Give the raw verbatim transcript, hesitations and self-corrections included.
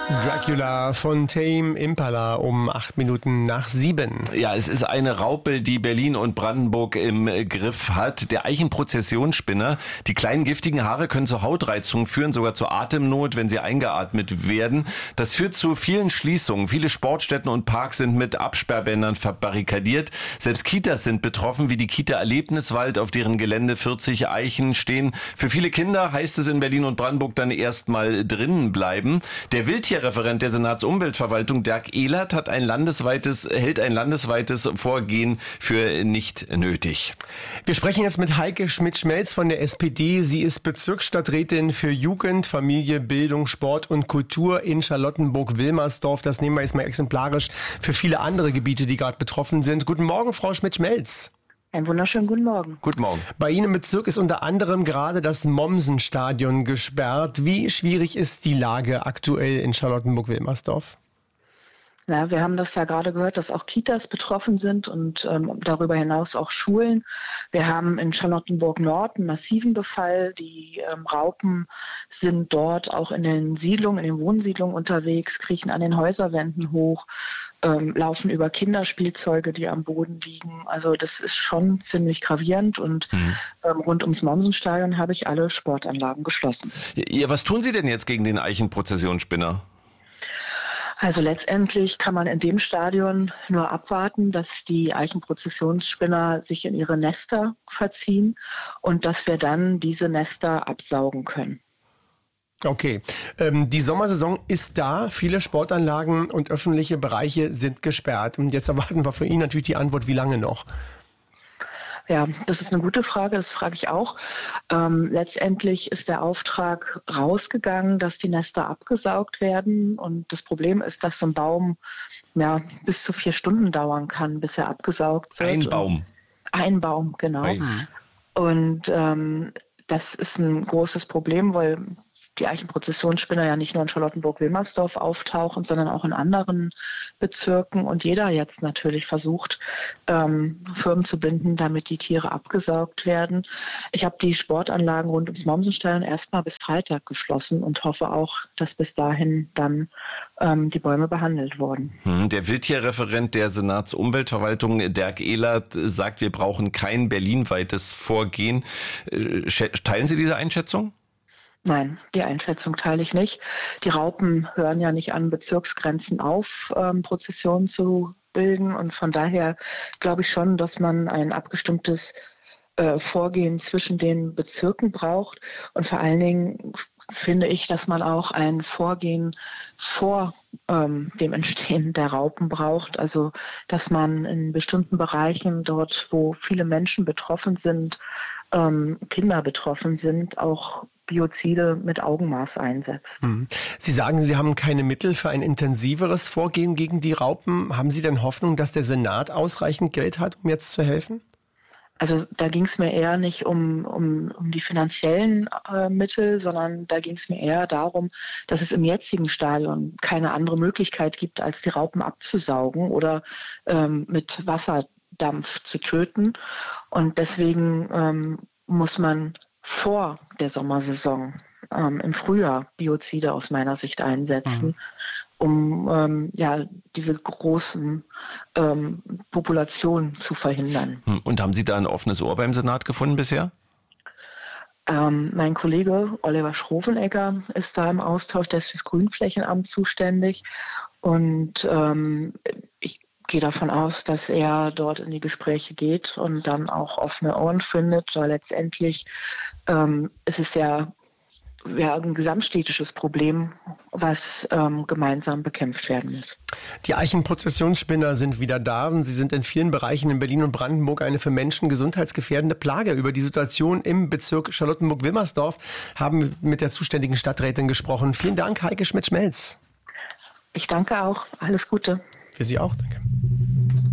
Dracula von Tame Impala um acht Minuten nach sieben. Ja, es ist eine Raupe, die Berlin und Brandenburg im Griff hat. Der Eichenprozessionsspinner. Die kleinen giftigen Haare können zu Hautreizungen führen, sogar zu Atemnot, wenn sie eingeatmet werden. Das führt zu vielen Schließungen. Viele Sportstätten und Parks sind mit Absperrbändern verbarrikadiert. Selbst Kitas sind betroffen, wie die Kita Erlebniswald, auf deren Gelände vierzig Eichen stehen. Für viele Kinder heißt es in Berlin und Brandenburg dann erstmal drinnen bleiben. Der Wildtier Referent der Senatsumweltverwaltung, Dirk Ehlert, hat ein landesweites, hält ein landesweites Vorgehen für nicht nötig. Wir sprechen jetzt mit Heike Schmidt-Schmelz von der S P D. Sie ist Bezirksstadträtin für Jugend, Familie, Bildung, Sport und Kultur in Charlottenburg-Wilmersdorf. Das nehmen wir jetzt mal exemplarisch für viele andere Gebiete, die gerade betroffen sind. Guten Morgen, Frau Schmidt-Schmelz. Einen wunderschönen guten Morgen. Guten Morgen. Bei Ihnen im Bezirk ist unter anderem gerade das Mommsen-Stadion gesperrt. Wie schwierig ist die Lage aktuell in Charlottenburg-Wilmersdorf? Ja, wir haben das ja gerade gehört, dass auch Kitas betroffen sind und ähm, darüber hinaus auch Schulen. Wir haben in Charlottenburg-Nord einen massiven Befall. Die ähm, Raupen sind dort auch in den Siedlungen, in den Wohnsiedlungen unterwegs, kriechen an den Häuserwänden hoch, ähm, laufen über Kinderspielzeuge, die am Boden liegen. Also das ist schon ziemlich gravierend und mhm. ähm, rund ums Mommsenstadion habe ich alle Sportanlagen geschlossen. Ja, was tun Sie denn jetzt gegen den Eichenprozessionsspinner? Also letztendlich kann man in dem Stadion nur abwarten, dass die Eichenprozessionsspinner sich in ihre Nester verziehen und dass wir dann diese Nester absaugen können. Okay, ähm, die Sommersaison ist da. Viele Sportanlagen und öffentliche Bereiche sind gesperrt. Und jetzt erwarten wir von Ihnen natürlich die Antwort, wie lange noch? Ja, das ist eine gute Frage, das frage ich auch. Ähm, letztendlich ist der Auftrag rausgegangen, dass die Nester abgesaugt werden. Und das Problem ist, dass so ein Baum ja, bis zu vier Stunden dauern kann, bis er abgesaugt wird. Ein Baum? Und ein Baum, genau. Hey. Und ähm, das ist ein großes Problem, weil die Eichenprozessionsspinner ja nicht nur in Charlottenburg-Wilmersdorf auftauchen, sondern auch in anderen Bezirken. Und jeder jetzt natürlich versucht, ähm, Firmen zu binden, damit die Tiere abgesaugt werden. Ich habe die Sportanlagen rund ums Mommsenstadion erstmal bis Freitag geschlossen und hoffe auch, dass bis dahin dann ähm, die Bäume behandelt wurden. Der Wildtierreferent der Senatsumweltverwaltung, Dirk Ehlert, sagt, wir brauchen kein berlinweites Vorgehen. Teilen Sie diese Einschätzung? Nein, die Einschätzung teile ich nicht. Die Raupen hören ja nicht an Bezirksgrenzen auf, ähm, Prozessionen zu bilden. Und von daher glaube ich schon, dass man ein abgestimmtes äh, Vorgehen zwischen den Bezirken braucht. Und vor allen Dingen finde ich, dass man auch ein Vorgehen vor ähm, dem Entstehen der Raupen braucht. Also, dass man in bestimmten Bereichen dort, wo viele Menschen betroffen sind, ähm, Kinder betroffen sind, auch Biozide mit Augenmaß einsetzt. Sie sagen, Sie haben keine Mittel für ein intensiveres Vorgehen gegen die Raupen. Haben Sie denn Hoffnung, dass der Senat ausreichend Geld hat, um jetzt zu helfen? Also da ging es mir eher nicht um, um, um die finanziellen äh, Mittel, sondern da ging es mir eher darum, dass es im jetzigen Stadion keine andere Möglichkeit gibt, als die Raupen abzusaugen oder ähm, mit Wasserdampf zu töten. Und deswegen ähm, muss man vor der Sommersaison ähm, im Frühjahr Biozide aus meiner Sicht einsetzen, mhm. um ähm, ja diese großen ähm, Populationen zu verhindern. Und haben Sie da ein offenes Ohr beim Senat gefunden bisher? Ähm, mein Kollege Oliver Schrovenegger ist da im Austausch, der ist fürs Grünflächenamt zuständig und ähm, ich gehe davon aus, dass er dort in die Gespräche geht und dann auch offene Ohren findet, weil letztendlich ähm, ist es ja, ja ein gesamtstädtisches Problem, was ähm, gemeinsam bekämpft werden muss. Die Eichenprozessionsspinner sind wieder da und sie sind in vielen Bereichen in Berlin und Brandenburg eine für Menschen gesundheitsgefährdende Plage. Über die Situation im Bezirk Charlottenburg-Wilmersdorf haben wir mit der zuständigen Stadträtin gesprochen. Vielen Dank, Heike Schmidt-Schmelz. Ich danke auch. Alles Gute. Für Sie auch, danke.